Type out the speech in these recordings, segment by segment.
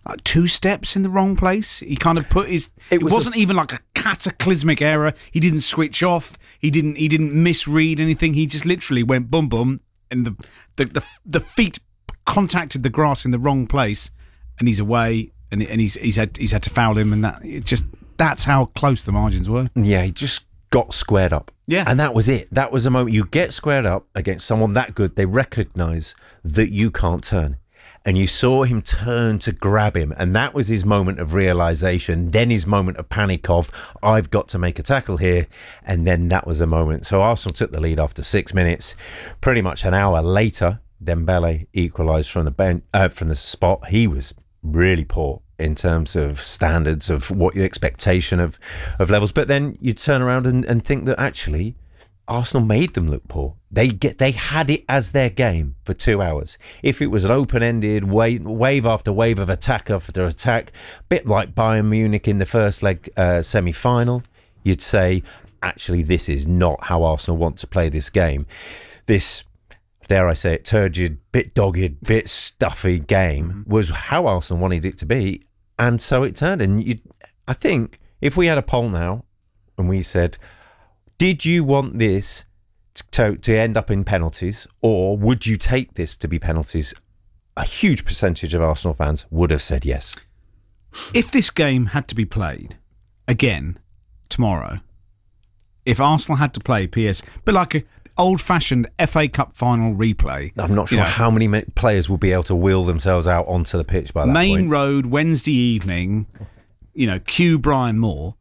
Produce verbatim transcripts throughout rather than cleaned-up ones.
like two steps in the wrong place. He kind of put his. It, it was wasn't a, even like a cataclysmic error. He didn't switch off. He didn't. He didn't misread anything. He just literally went boom boom, and the the the, the feet contacted the grass in the wrong place, and he's away. And and he's he's had he's had to foul him, and that it just that's how close the margins were. Yeah, he just got squared up. Yeah, and that was it. That was the moment you get squared up against someone that good. They recognise that you can't turn, and you saw him turn to grab him, and that was his moment of realisation. Then his moment of panic of I've got to make a tackle here, and then that was the moment. So Arsenal took the lead after six minutes. Pretty much an hour later, Dembele equalised from the bench uh, from the spot. He was really poor in terms of standards of what your expectation of of levels, but then you turn around and, and think that actually Arsenal made them look poor. They get they had it as their game for two hours. If it was an open-ended wave, wave after wave of attack after attack, bit like Bayern Munich in the first leg uh, semi-final, you'd say actually this is not how Arsenal want to play this game. This, dare I say it, turgid, bit dogged, bit stuffy game was how Arsenal wanted it to be, and so it turned. And you, I think if we had a poll now and we said, did you want this to, to end up in penalties, or would you take this to be penalties? A huge percentage of Arsenal fans would have said yes. If this game had to be played again tomorrow, if Arsenal had to play P S, but like a old-fashioned F A Cup final replay. I'm not sure you know, how many players will be able to wheel themselves out onto the pitch by that Main point. Road, Wednesday evening, you know, cue Brian Moore.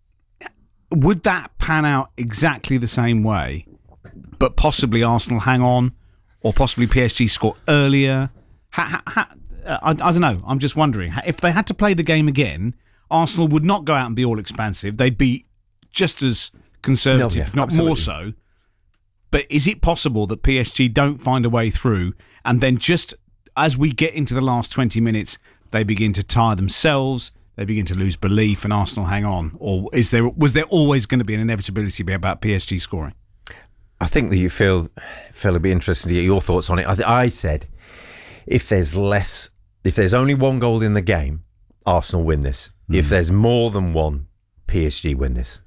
Would that pan out exactly the same way, but possibly Arsenal hang on, or possibly P S G score earlier? Ha, ha, ha, I, I don't know. I'm just wondering. If they had to play the game again, Arsenal would not go out and be all expansive. They'd be just as conservative, no, yeah, if not absolutely. more so. But is it possible that P S G don't find a way through, and then just as we get into the last twenty minutes, they begin to tire themselves, they begin to lose belief, and Arsenal hang on? Or is there was there always going to be an inevitability about P S G scoring? I think that you feel, Phil, it'd be interesting to get your thoughts on it. I, I said, if there's less, if there's only one goal in the game, Arsenal win this. Mm. If there's more than one, P S G win this.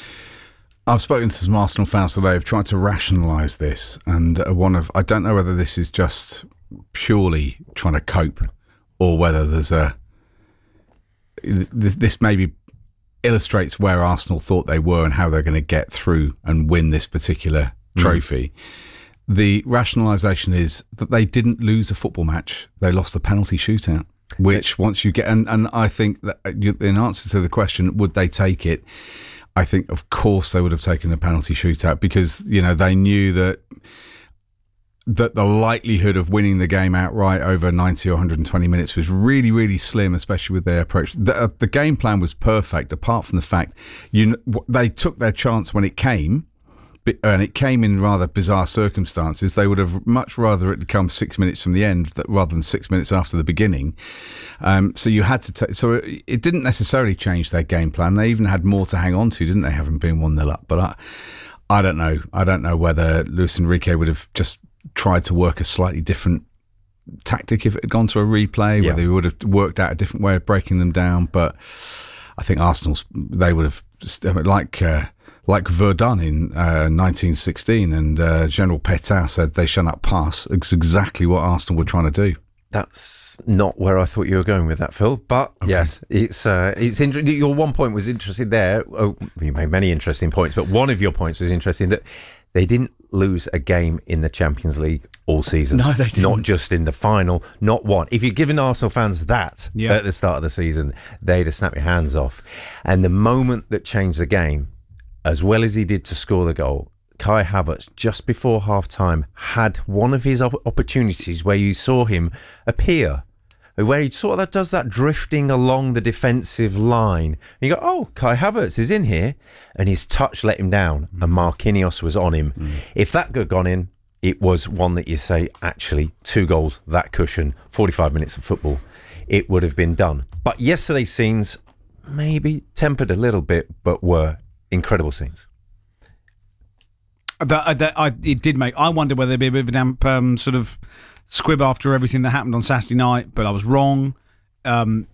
I've spoken to some Arsenal fans today who've tried to rationalise this, and one of I don't know whether this is just purely trying to cope, or whether there's a this, this maybe illustrates where Arsenal thought they were and how they're going to get through and win this particular trophy. Mm. The rationalisation is that they didn't lose a football match; they lost a penalty shootout. Which once you get, and, and I think that in answer to the question, would they take it? I think, of course, they would have taken a penalty shootout, because, you know, they knew that that the likelihood of winning the game outright over ninety or one hundred twenty minutes was really, really slim, especially with their approach. The, the game plan was perfect, apart from the fact you they took their chance when it came, and it came in rather bizarre circumstances. They would have much rather it had come six minutes from the end rather than six minutes after the beginning. Um, so you had to take. So it, it didn't necessarily change their game plan. They even had more to hang on to, didn't they? Having been one nil up, but I, I don't know. I don't know whether Luis Enrique would have just tried to work a slightly different tactic if it had gone to a replay. Yeah. Whether he would have worked out a different way of breaking them down. But I think Arsenal's they would have just, like. Uh, Like Verdun in uh, nineteen sixteen, and uh, General Pétain said they shall not pass. It's exactly what Arsenal were trying to do. That's not where I thought you were going with that, Phil. But okay. yes, it's uh, it's interesting. Your one point was interesting there. Oh, you made many interesting points, but one of your points was interesting that they didn't lose a game in the Champions League all season. No, they didn't. Not just in the final, not one. If you'd given Arsenal fans that yeah. at the start of the season, they'd have snapped your hands off. And the moment that changed the game, as well as he did to score the goal, Kai Havertz, just before half-time, had one of his opportunities where you saw him appear, where he sort of does that drifting along the defensive line. And you go, oh, Kai Havertz is in here. And his touch let him down, and Marquinhos was on him. Mm. If that had gone in, it was one that you say, actually, two goals, that cushion, forty-five minutes of football, it would have been done. But yesterday's scenes maybe tempered a little bit, but were incredible scenes. That, that I, it did make. I wonder whether there'd be a bit of a damp um, sort of squib after everything that happened on Saturday night, but I was wrong. Um,